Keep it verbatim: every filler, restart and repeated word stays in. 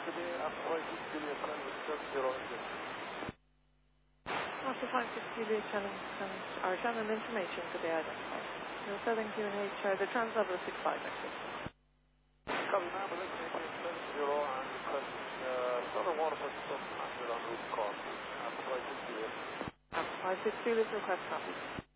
today after five six Julia Challenge seven zero engine. After five six Julia Challenge, our channel information today identified. You're southern Q and H, uh, the translevel six five exit. Copy ma'am, designated seven zero and requesting uh, southern waterfront stop one hundred on route call. After five six Julia. After five six Julia's request copy.